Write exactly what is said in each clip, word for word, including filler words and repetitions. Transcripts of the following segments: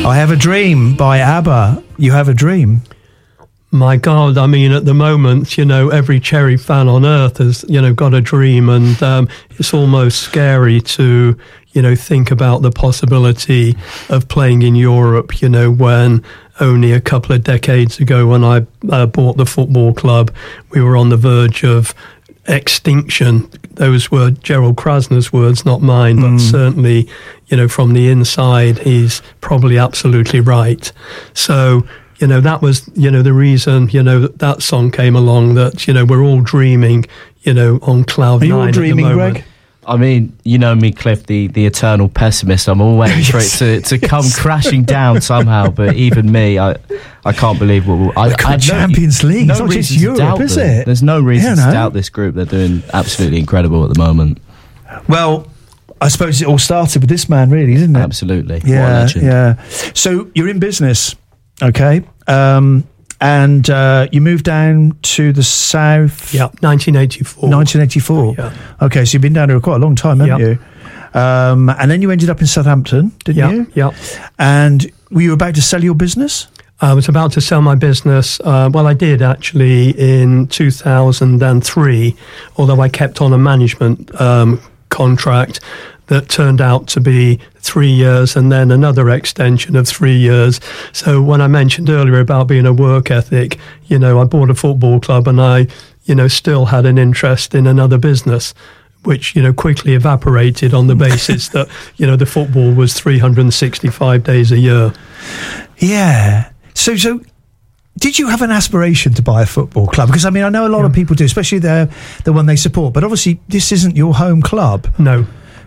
I Have a Dream by ABBA. You have a dream. My God, I mean, at the moment, you know, every Cherry fan on earth has, you know, got a dream, and um, it's almost scary to, you know, think about the possibility of playing in Europe, you know, when only a couple of decades ago, when I uh, bought the football club, we were on the verge of extinction. Those were Gerald Krasner's words, not mine, but mm. certainly, you know, from the inside, he's probably absolutely right. So, you know, that was, you know, the reason, you know, that, that song came along, that, you know, we're all dreaming, you know, on cloud nine. Are you all dreaming, at the moment. Greg? I mean, you know me, Cliff, the, the eternal pessimist. I'm all waiting for it to, to come yes. crashing down somehow. But even me, I I can't believe what we'll... I, I Champions no, League. No it's not just Europe, is them. it? There's no reason yeah, no. to doubt this group. They're doing absolutely incredible at the moment. Well, I suppose it all started with this man, really, didn't it? Absolutely. Yeah, what a legend. yeah. So you're in business, okay? Um... And uh, you moved down to the south? Yeah, nineteen eighty-four. nineteen eighty-four. Yeah. Okay, so you've been down there quite a long time, haven't yep. you? Um, and then you ended up in Southampton, didn't yep. you? Yeah. And were you about to sell your business? I was about to sell my business. Uh, well, I did actually in two thousand three, although I kept on a management um, contract that turned out to be three years and then another extension of three years. So when I mentioned earlier about being a work ethic, you know, I bought a football club and I, you know, still had an interest in another business, which, you know, quickly evaporated on the basis that, you know, the football was three hundred sixty-five days a year. Yeah. So, so did you have an aspiration to buy a football club? Because, I mean, I know a lot yeah. of people do, especially the, the one they support, but obviously this isn't your home club. No.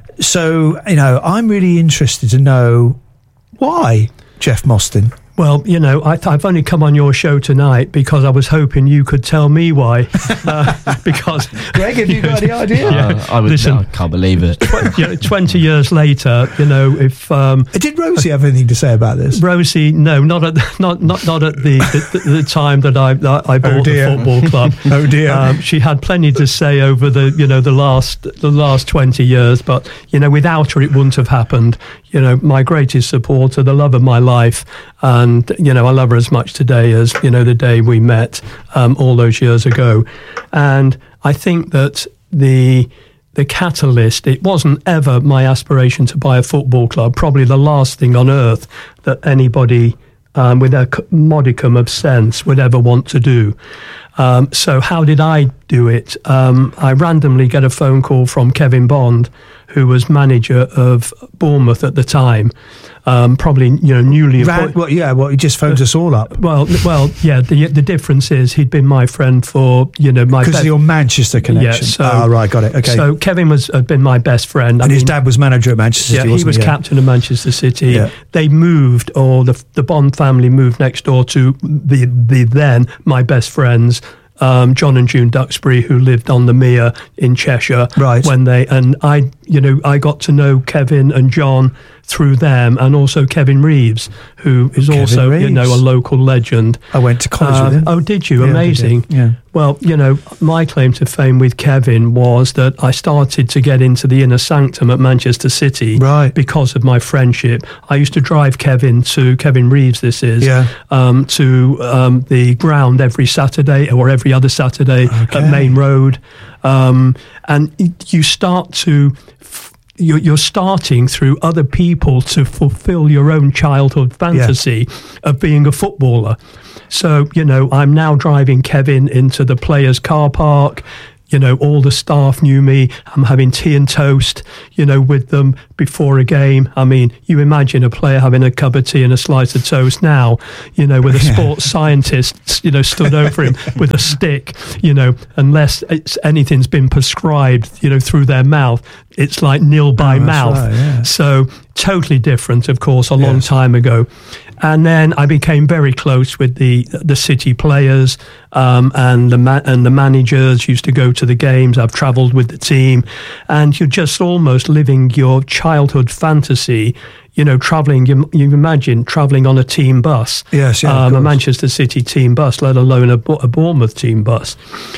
So, you know, I'm really interested to know why, Jeff Mostyn. Well, you know, I th- I've only come on your show tonight because I was hoping you could tell me why. Uh, because Greg, have you got any idea? Uh, yeah. I, would, Listen, I can't believe it. Tw- you know, Twenty years later, you know, if um, did Rosie have anything to say about this? Rosie, no, not at not not not at the the, the time that I that I bought oh the football club. Oh dear, um, she had plenty to say over the you know the last the last twenty years, but you know, without her, it wouldn't have happened. You know, my greatest supporter, the love of my life, and you know, I love her as much today as, you know, the day we met um, all those years ago. And I think that the the catalyst, it wasn't ever my aspiration to buy a football club, probably the last thing on earth that anybody um, with a modicum of sense would ever want to do. Um, so how did I do it? Um, I randomly get a phone call from Kevin Bond, who was manager of Bournemouth at the time. Um, probably, you know, newly appointed. Well, yeah, well, he just phoned uh, us all up. Well, well, yeah. The the difference is he'd been my friend for, you know, my because of your Manchester connection. Yeah, so, oh, right, got it. Okay. So Kevin was had been my best friend, and I his mean, dad was manager at Manchester yeah, City. Yeah, he was he? captain of Manchester City. Yeah. They moved, or the the Bond family moved next door to the the then my best friends. Um, John and June Duxbury, who lived on the Mere in Cheshire, right? When they and I, you know, I got to know Kevin and John through them, and also Kevin Reeves, who is Kevin also, Reeves. you know, a local legend. I went to college uh, with him. Oh, did you? Yeah, Amazing. Did. Yeah. Well, you know, my claim to fame with Kevin was that I started to get into the inner sanctum at Manchester City, right, because of my friendship. I used to drive Kevin to Kevin Reeves. This is yeah. um, to um, the ground every Saturday or every other Saturday okay. at Main Road, um, and you start to. You're, you're starting through other people to fulfill your own childhood fantasy yeah. of being a footballer. So, you know, I'm now driving Kevin into the players' car park. You know, all the staff knew me. I'm having tea and toast, you know, with them before a game. I mean, you imagine a player having a cup of tea and a slice of toast now, you know, with a sports scientist, you know, stood over him with a stick, you know, unless it's, anything's been prescribed, you know, through their mouth. It's like nil by oh, mouth. Right, yeah. So totally different, of course, a long yes. time ago. And then I became very close with the the City players um, and the ma- and the managers. Used to go to the games. I've travelled with the team, and you're just almost living your childhood fantasy. You know, travelling. You, you imagine travelling on a team bus. Yes, yeah, um, a Manchester City team bus, let alone a, a Bournemouth team bus.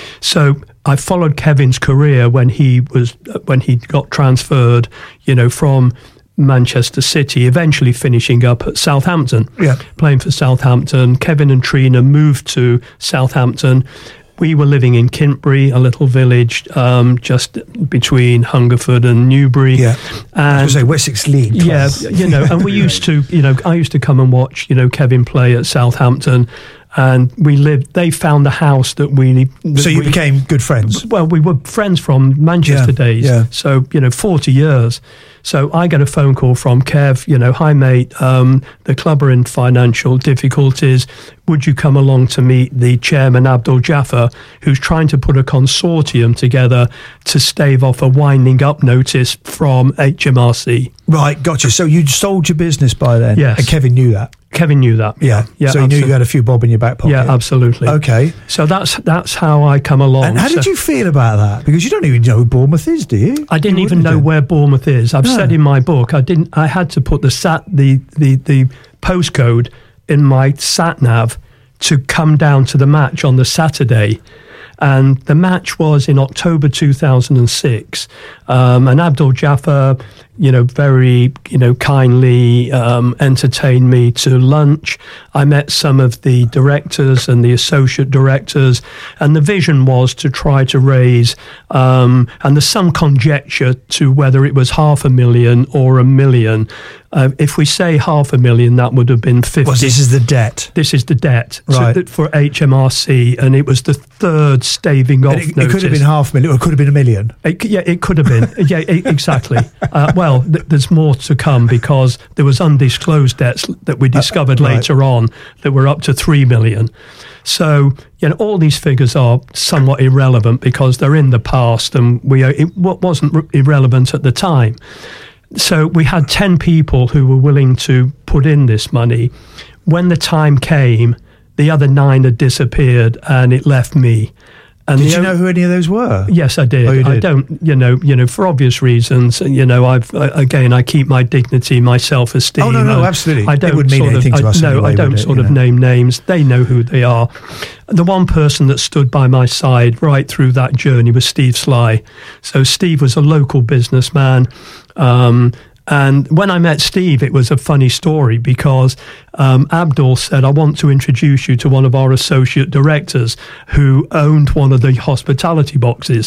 So I followed Kevin's career when he was when he got transferred. You know, from Manchester City, eventually finishing up at Southampton, yeah. playing for Southampton. Kevin and Trina moved to Southampton. We were living in Kintbury, a little village um, just between Hungerford and Newbury. Yeah, and I was say Wessex League. Yeah, you know, and we used to, you know, I used to come and watch, you know, Kevin play at Southampton, and we lived. They found the house that we. That so you we, became good friends. Well, we were friends from Manchester yeah, days. Yeah. So you know, forty years. So I get a phone call from Kev, you know, hi mate, um, the club are in financial difficulties. Would you come along to meet the chairman, Abdul Jaffer, who's trying to put a consortium together to stave off a winding up notice from H M R C? Right, gotcha. So you'd sold your business by then? Yes. And Kevin knew that? Kevin knew that. Yeah. yeah so he absolutely. knew you had a few bob in your back pocket? Yeah, absolutely. Okay. So that's that's how I come along. And how so did you feel about that? Because you don't even know who Bournemouth is, do you? I didn't you even know do. where Bournemouth is. I've No. said in my book, I didn't. I had to put the sat the, the, the postcode in my sat nav to come down to the match on the Saturday. And the match was in October two thousand six. Um, and Abdul Jaffer, you know, very, you know, kindly um, entertained me to lunch. I met some of the directors and the associate directors. And the vision was to try to raise, um, and there's some conjecture to whether it was half a million or a million. Uh, if we say half a million, that would have been fifty. Well, this is the debt. This is the debt Right. so that for H M R C, and it was the third staving off And it, notice. it could have been half a million, or it could have been a million. It, c- yeah, it could have been. yeah, e- exactly. Uh, well, th- there's more to come because there was undisclosed debts that we discovered Uh, right. later on that were up to three million. So, you know, all these figures are somewhat irrelevant because they're in the past, and we are, it wa- wasn't r- irrelevant at the time. So we had ten people who were willing to put in this money. When the time came, the other nine had disappeared, and it left me. And Did the you o- know who any of those were? Yes, I did. Oh, you I did? don't, you know, you know, for obvious reasons. You know, I've uh, again, I keep my dignity, my self-esteem. Oh, no, no, and absolutely. I It don't wouldn't mean sort of, anything to I, us No, anyway, I don't would it, sort you of know? name names. They know who they are. The one person that stood by my side right through that journey was Steve Sly. So Steve was a local businessman. Um, And when I met Steve, it was a funny story because um, Abdul said, I want to introduce you to one of our associate directors who owned one of the hospitality boxes.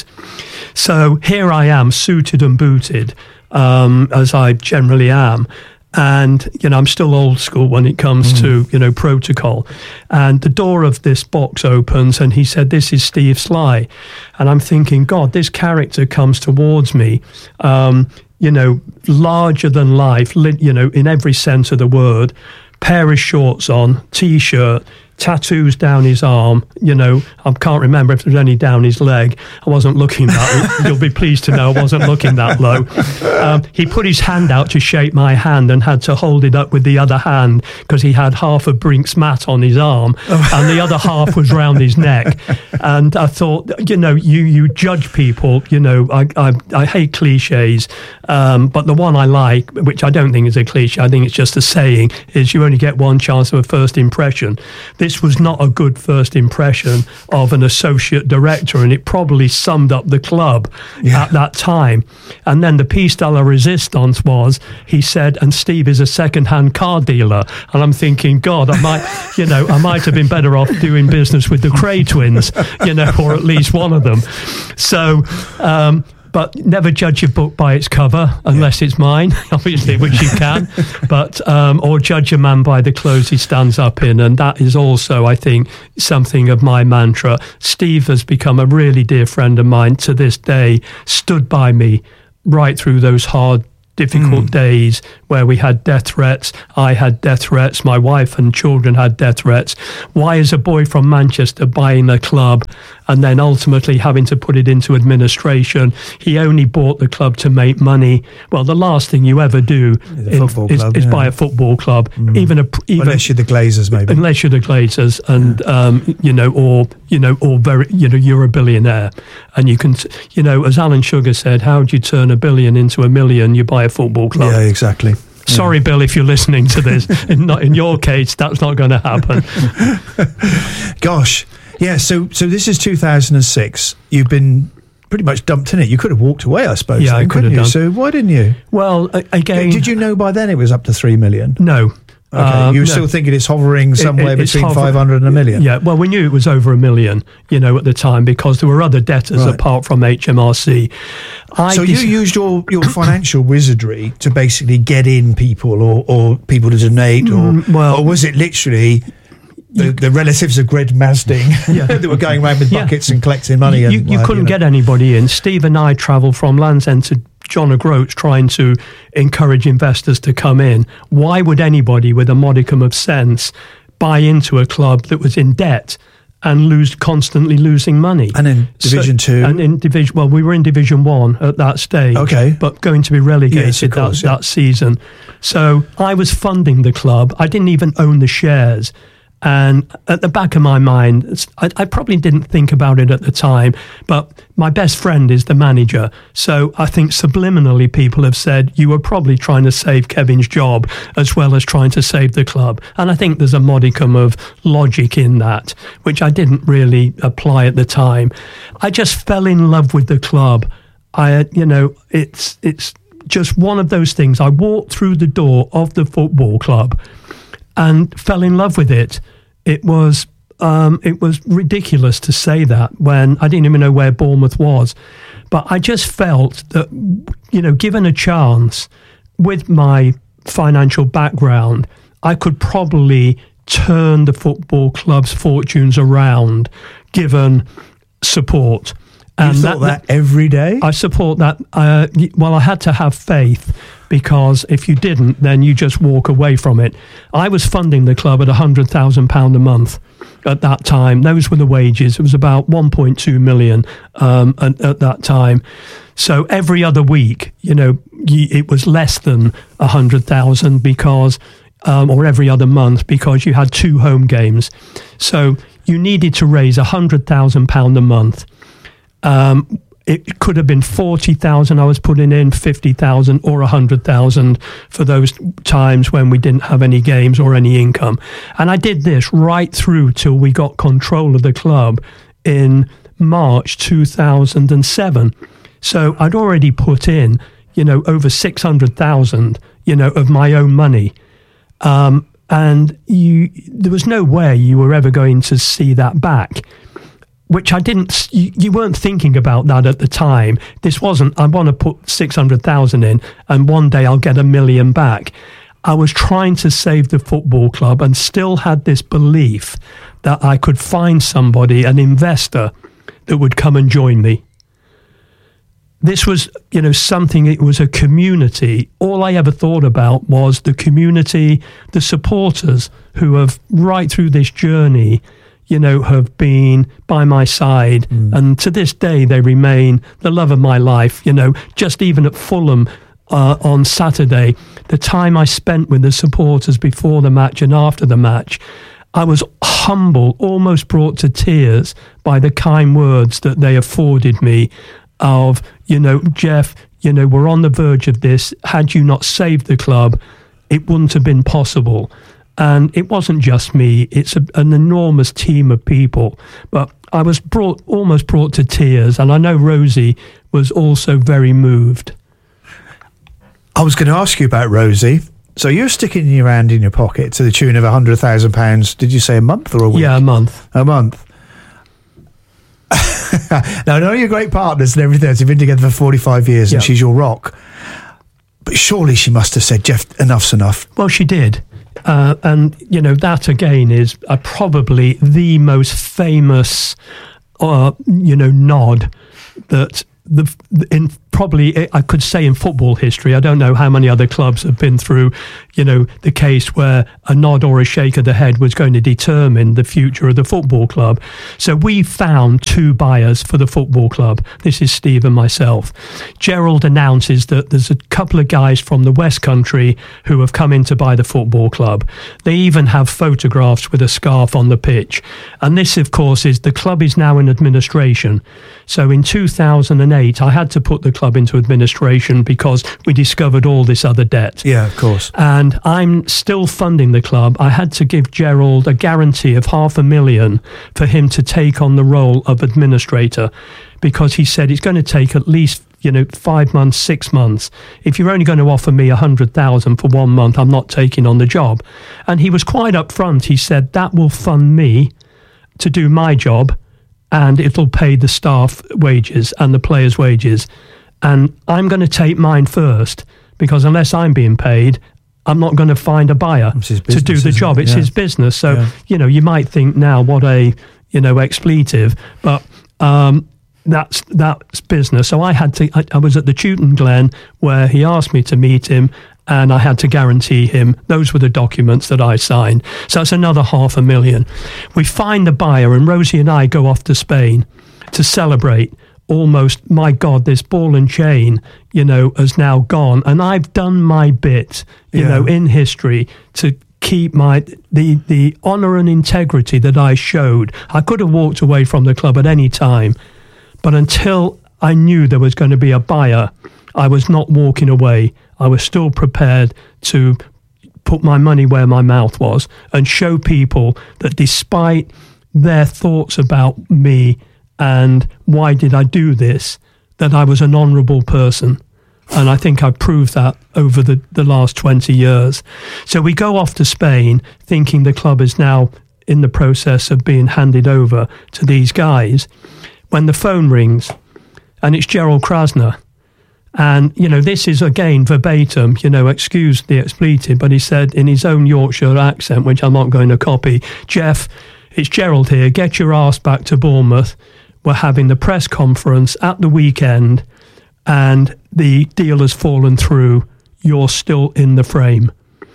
So here I am, suited and booted, um, as I generally am. And, you know, I'm still old school when it comes mm. to, you know, protocol. And the door of this box opens and he said, this is Steve Sly. And I'm thinking, God, this character comes towards me. Um, you know, larger than life, you know, in every sense of the word, pair of shorts on, T-shirt, tattoos down his arm, you know, I can't remember if there's any down his leg. I wasn't looking that, you'll be pleased to know I wasn't looking that low. Um, he put his hand out to shake my hand and had to hold it up with the other hand because he had half of Brink's mat on his arm and the other half was round his neck. And I thought, you know, you, you judge people, you know, I, I, I hate cliches, um, but the one I like, which I don't think is a cliche, I think it's just a saying, is you only get one chance of a first impression. This was not a good first impression of an associate director, and it probably summed up the club yeah. at that time. And then the piece de la resistance was, he said, and Steve is a second-hand car dealer. And I'm thinking, God, I might, you know, I might have been better off doing business with the Cray twins, you know, or at least one of them. So, um, but never judge a book by its cover unless yeah. it's mine, obviously, which you can. But um, or judge a man by the clothes he stands up in, and that is also, I think, something of my mantra. Steve has become a really dear friend of mine to this day. Stood by me right through those hard, difficult mm. days where we had death threats. I had death threats. My wife and children had death threats. Why is a boy from Manchester buying a club and then ultimately having to put it into administration? He only bought the club to make money. Well, the last thing you ever do in, is, club, is yeah. buy a football club, mm. even a even, unless you're the Glazers, maybe. Unless you're the Glazers, and yeah. um, you know, or you know, or very, you know, you're a billionaire, and you can, you know, as Alan Sugar said, how do you turn a billion into a million? You buy a football club. Yeah, exactly. Sorry, yeah. Bill, if you're listening to this. in, not, in your case, that's not going to happen. Gosh. Yeah, so so this is two thousand six. You've been pretty much dumped in it. You could have walked away, I suppose. Yeah, then, I could couldn't have you? done. So why didn't you? Well, a- again, Did you know by then it was up to three million? No. Okay, Um, you were no. still thinking it's hovering somewhere It- it's between hover- five hundred and a million. Yeah, well, we knew it was over a million, you know, at the time, because there were other debtors Right. apart from H M R C. I So dis- you used your, your financial wizardry to basically get in people or, or people to donate, or, Mm, well- or was it literally the, the relatives of Greg Masding Yeah. that were going around with Yeah. buckets and collecting money? You, and you what have couldn't know? get anybody in. Steve and I travelled from Land's End to John O'Groats trying to encourage investors to come in. Why would anybody with a modicum of sense buy into a club that was in debt and lose constantly losing money? And in Division Two? And in Division, well, we were in Division One at that stage. Okay. But going to be relegated Yes, of course, that, yeah. that season. So I was funding the club. I didn't even own the shares. And at the back of my mind, it's- I, I probably didn't think about it at the time, but my best friend is the manager. So I think subliminally people have said, you were probably trying to save Kevin's job as well as trying to save the club. And I think there's a modicum of logic in that, which I didn't really apply at the time. I just fell in love with the club. I, you know, it's it's just one of those things. I walked through the door of the football club and fell in love with it. It was um, it was ridiculous to say that when I didn't even know where Bournemouth was. But I just felt that, you know, given a chance with my financial background, I could probably turn the football club's fortunes around, given support. You thought that, every day? I support that. Uh, y- well, I had to have faith, because if you didn't, then you just walk away from it. I was funding the club at one hundred thousand pounds a month at that time. Those were the wages. It was about one point two million um, at, at that time. So every other week, you know, y- it was less than one hundred thousand because, um, or every other month, because you had two home games. So you needed to raise one hundred thousand pounds a month. Um, it could have been forty thousand I was putting in, fifty thousand or one hundred thousand for those times when we didn't have any games or any income. And I did this right through till we got control of the club in March two thousand seven. So I'd already put in, you know, over six hundred thousand, you know, of my own money. Um, and you, there was no way you were ever going to see that back. Which I didn't, you, you weren't thinking about that at the time. This wasn't, I want to put six hundred thousand in and one day I'll get a million back. I was trying to save the football club and still had this belief that I could find somebody, an investor, that would come and join me. This was, you know, something, it was a community. All I ever thought about was the community, the supporters who have right through this journey, you know, have been by my side. Mm. And to this day, they remain the love of my life. You know, just even at Fulham uh, on Saturday, the time I spent with the supporters before the match and after the match, I was humble, almost brought to tears by the kind words that they afforded me of, you know, Jeff, you know, we're on the verge of this. Had you not saved the club, it wouldn't have been possible. And it wasn't just me, it's a, an enormous team of people. But I was brought, almost brought to tears, and I know Rosie was also very moved. I was going to ask you about Rosie. So you're sticking your hand in your pocket to the tune of one hundred thousand pounds, did you say a month or a week? Yeah, a month. A month. Now, I know you're great partners and everything else. You've been together for forty-five years and Yeah. she's your rock. But surely she must have said, Jeff, enough's enough. Well, she did. Uh, and, you know, that again is uh, probably the most famous, uh, you know, nod that the in probably I could say in football history. I don't know how many other clubs have been through, you know, the case where a nod or a shake of the head was going to determine the future of the football club. So we found two buyers for the football club. This is Steve and myself. Gerald announces that there's a couple of guys from the West Country who have come in to buy the football club. They even have photographs with a scarf on the pitch. And this, of course, is the club is now in administration. So in two thousand eight, I had to put the club club into administration because we discovered all this other debt. Yeah, of course. And I'm still funding the club. I had to give Gerald a guarantee of half a million for him to take on the role of administrator, because he said it's going to take at least, you know, five months, six months. If you're only going to offer me a hundred thousand for one month, I'm not taking on the job. And he was quite upfront. He said that will fund me to do my job, and it'll pay the staff wages and the players' wages. And I'm going to take mine first, because unless I'm being paid, I'm not going to find a buyer business, to do the job. It? It's yeah. his business. So, yeah. you know, you might think now, what a, you know, expletive, but um, that's that's business. So I had to, I, I was at the Chewton Glen where he asked me to meet him, and I had to guarantee him. Those were the documents that I signed. So that's another half a million. We find the buyer, and Rosie and I go off to Spain to celebrate. Almost, my God, this ball and chain, you know, has now gone. And I've done my bit, you Yeah. know, in history to keep my the the honour and integrity that I showed. I could have walked away from the club at any time, but until I knew there was going to be a buyer, I was not walking away. I was still prepared to put my money where my mouth was and show people that despite their thoughts about me and why did I do this, that I was an honourable person. And I think I proved that over the, the last twenty years. So we go off to Spain thinking the club is now in the process of being handed over to these guys, when the phone rings and it's Gerald Krasner. And, you know, this is, again, verbatim, you know, excuse the expletive, but he said in his own Yorkshire accent, which I'm not going to copy, Jeff, it's Gerald here, get your arse back to Bournemouth. We're having the press conference at the weekend and the deal has fallen through. You're still in the frame.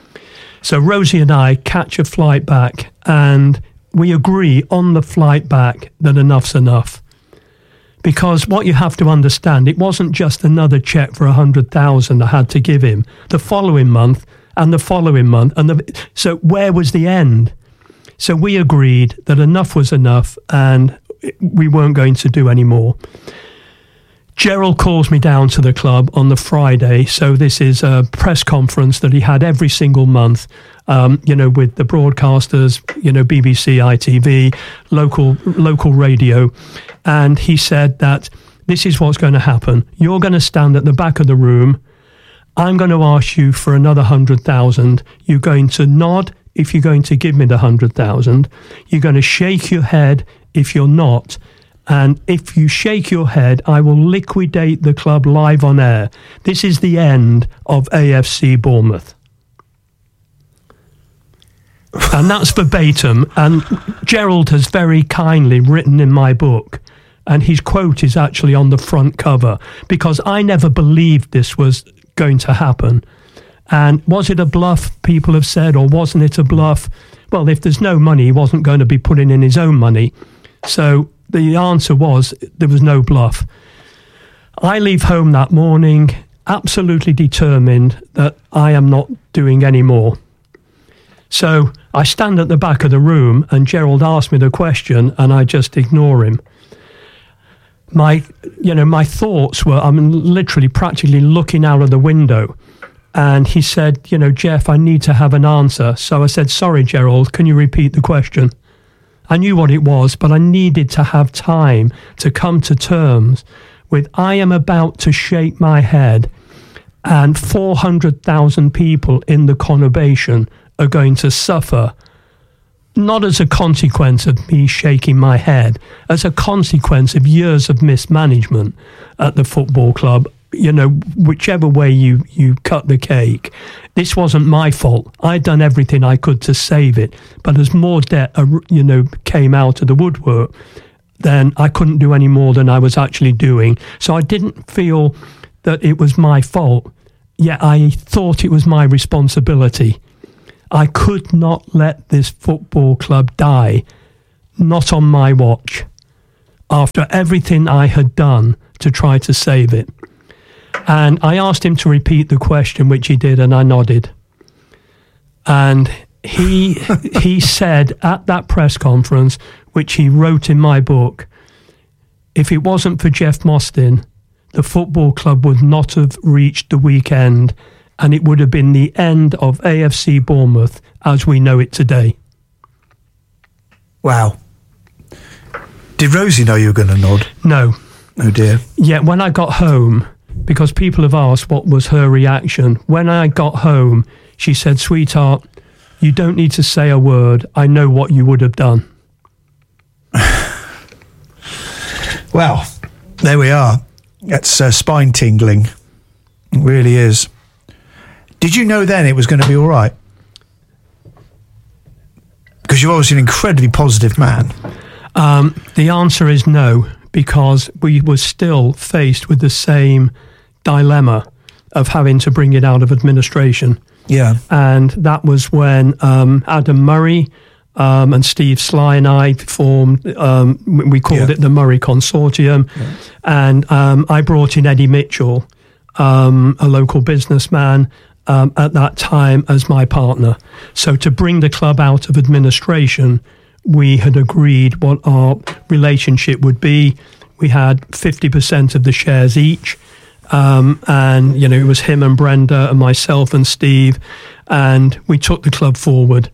So Rosie and I catch a flight back, and we agree on the flight back that enough's enough. Because what you have to understand, it wasn't just another cheque for a hundred thousand I had to give him. The following month and the following month, and the, so where was the end? So we agreed that enough was enough, and we weren't going to do any more. Gerald calls me down to the club on the Friday. So this is a press conference that he had every single month, um, you know, with the broadcasters, you know, B B C, I T V, local local radio. And he said that this is what's going to happen. You're going to stand at the back of the room. I'm going to ask you for another hundred thousand. You're going to nod if you're going to give me the hundred thousand. You're going to shake your head if you're not. And if you shake your head, I will liquidate the club live on air. This is the end of A F C Bournemouth. And that's verbatim. And Gerald has very kindly written in my book, and his quote is actually on the front cover, because I never believed this was going to happen. And was it a bluff, people have said, or wasn't it a bluff? Well, if there's no money, he wasn't going to be putting in his own money. So the answer was there was no bluff. I leave home that morning absolutely determined that I am not doing any more. So I stand at the back of the room and Gerald asks me the question and I just ignore him. My, you know, my thoughts were, I'm literally practically looking out of the window. And he said, you know, Jeff, I need to have an answer. So I said, sorry, Gerald, can you repeat the question? I knew what it was, but I needed to have time to come to terms with, I am about to shake my head and four hundred thousand people in the conurbation are going to suffer, not as a consequence of me shaking my head, as a consequence of years of mismanagement at the football club. You know, whichever way you, you cut the cake, this wasn't my fault. I'd done everything I could to save it. But as more debt, you know, came out of the woodwork, then I couldn't do any more than I was actually doing. So I didn't feel that it was my fault, yet I thought it was my responsibility. I could not let this football club die, not on my watch, after everything I had done to try to save it. And I asked him to repeat the question, which he did, and I nodded. And he he said at that press conference, which he wrote in my book, if it wasn't for Jeff Mostyn the football club would not have reached the weekend, and it would have been the end of A F C Bournemouth as we know it today. Wow. Did Rosie know you were going to nod? No. Oh dear. Yeah, when I got home, because people have asked what was her reaction, when I got home, she said, "Sweetheart, you don't need to say a word. I know what you would have done." Well, there we are. That's uh, spine tingling. It really is. Did you know then it was going to be all right? Because you're obviously an incredibly positive man. Um, the answer is no, because we were still faced with the same dilemma of having to bring it out of administration. Yeah. And that was when um, Adam Murray um, and Steve Sly and I formed, um, we called yeah. it the Murray Consortium. Yeah. And um, I brought in Eddie Mitchell, um, a local businessman, um, at that time as my partner. So to bring the club out of administration, we had agreed what our relationship would be. We had fifty percent of the shares each. Um, and, you know, it was him and Brenda and myself and Steve, and we took the club forward.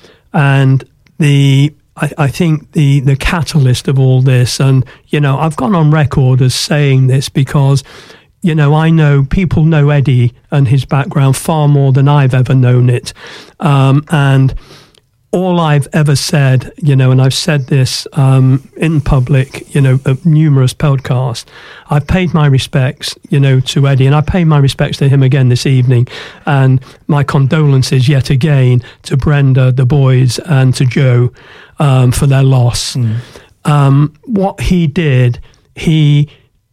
And the, I, I think the, the catalyst of all this, and, you know, I've gone on record as saying this because, you know, I know people know Eddie and his background far more than I've ever known it. Um, and all I've ever said, you know, and I've said this um, in public, you know, of numerous podcasts, I've paid my respects, you know, to Eddie, and I pay my respects to him again this evening, and my condolences yet again to Brenda, the boys, and to Joe um, for their loss. Mm. Um, what he did, he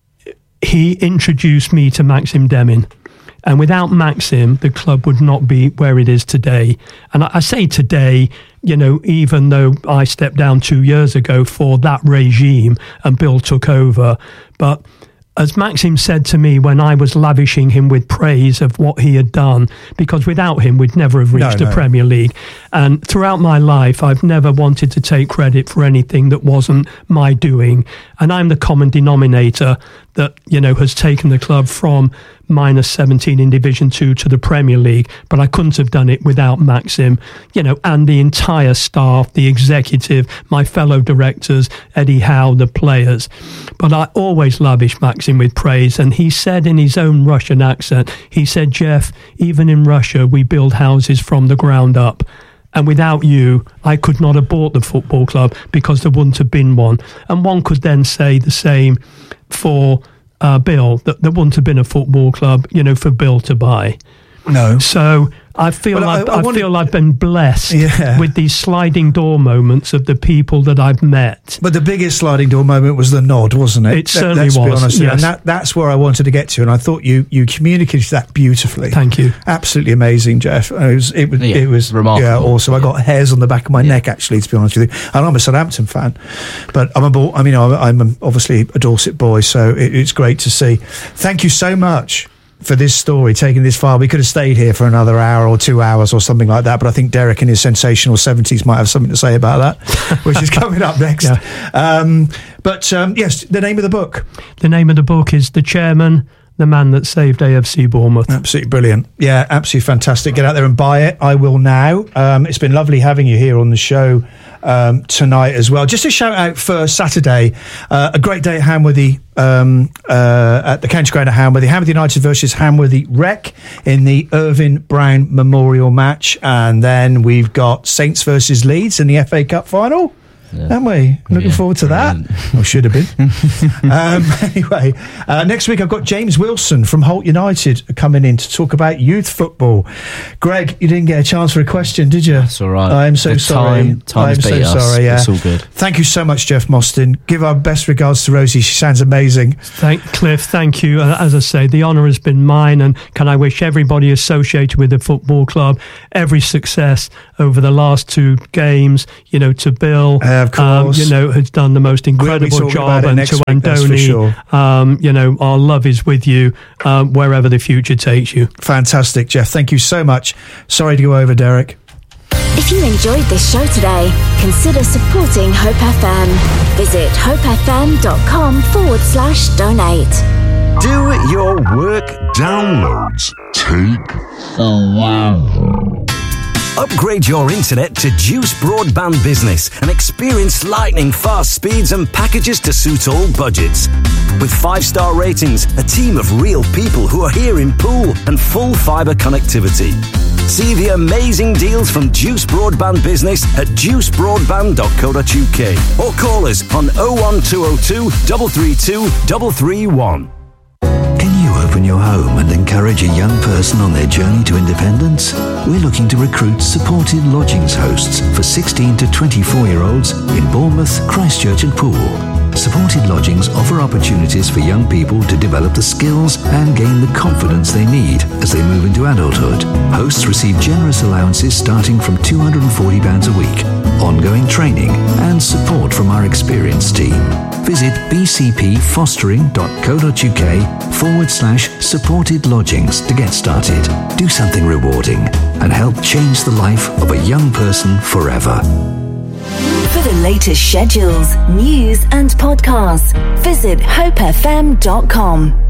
he introduced me to Maxim Demin. And without Maxim, the club would not be where it is today. And I, I say today, you know, even though I stepped down two years ago for that regime and Bill took over. But as Maxim said to me when I was lavishing him with praise of what he had done, because without him, we'd never have reached no, the no. Premier League. And throughout my life, I've never wanted to take credit for anything that wasn't my doing. And I'm the common denominator that, you know, has taken the club from minus seventeen in Division Two to the Premier League, but I couldn't have done it without Maxim, you know, and the entire staff, the executive, my fellow directors, Eddie Howe, the players. But I always lavish Maxim with praise, and he said in his own Russian accent, he said, "Jeff, even in Russia, we build houses from the ground up. And without you, I could not have bought the football club because there wouldn't have been one." And one could then say the same for Uh, Bill, that there wouldn't have been a football club, you know, for Bill to buy. No. So I feel well, I've, I, I, I I feel I've been blessed yeah. with these sliding door moments of the people that I've met. But the biggest sliding door moment was the nod, wasn't it? It certainly Let's was. Be honest. Yes. And that, that's where I wanted to get to, and I thought you you communicated that beautifully. Thank you. Absolutely amazing, Jeff. It was it was yeah, it was remarkable. Yeah, awesome. I got hairs on the back of my yeah. neck, actually, to be honest with you. And I'm a Southampton fan, but I'm a I mean I'm, I'm obviously a Dorset boy, so it, it's great to see. Thank you so much for this story, taking this far. We could have stayed here for another hour or two hours or something like that, but I think Derek in his sensational seventies might have something to say about that, which is coming up next. Yeah. Um, but um, yes, the name of the book. The name of the book is The Chairman, the Man That Saved A F C Bournemouth. Absolutely brilliant. Yeah, absolutely fantastic. Get out there and buy it. I will now. Um, it's been lovely having you here on the show um, tonight as well. Just a shout out for Saturday, uh, a great day at Hamworthy, um, uh, at the County Ground at Hamworthy. Hamworthy United versus Hamworthy Rec in the Irvin Brown Memorial match. And then we've got Saints versus Leeds in the F A Cup final. Yeah. Haven't we? Looking yeah, forward to brilliant. that. Or should have been. um, anyway, uh, next week I've got James Wilson from Holt United coming in to talk about youth football. Greg, you didn't get a chance for a question, did you? That's all right. I'm so the sorry. Time, time's I'm so beat us. sorry. Yeah. It's all good. Thank you so much, Jeff Mostyn. Give our best regards to Rosie. She sounds amazing. Thank Cliff. Thank you. Uh, as I say, the honour has been mine, and can I wish everybody associated with the football club every success over the last two games. You know, to Bill, uh, of course. Um, you know, has done the most incredible we'll job, and to week, Andoni, sure. um, you know, our love is with you um, wherever the future takes you. Fantastic, Jeff. Thank you so much. Sorry to go over, Derek. If you enjoyed this show today, consider supporting Hope F M. Visit hopefm.com forward slash donate. Do your work downloads take a while? Upgrade your internet to Juice Broadband Business and experience lightning fast speeds and packages to suit all budgets. With five-star ratings, a team of real people who are here in Poole, and full fibre connectivity. See the amazing deals from Juice Broadband Business at juice broadband dot co dot uk or call us on oh one two oh two, three three two, three three one. Can you open your home and encourage a young person on their journey to independence? We're looking to recruit supported lodgings hosts for sixteen to twenty-four-year-olds in Bournemouth, Christchurch and Poole. Supported lodgings offer opportunities for young people to develop the skills and gain the confidence they need as they move into adulthood. Hosts receive generous allowances starting from two hundred forty pounds a week, ongoing training and support from our experienced team. Visit bcpfostering dot co dot uk forward slash supported lodgings to get started. Do something rewarding and help change the life of a young person forever. For the latest schedules, news and podcasts, visit hope f m dot com.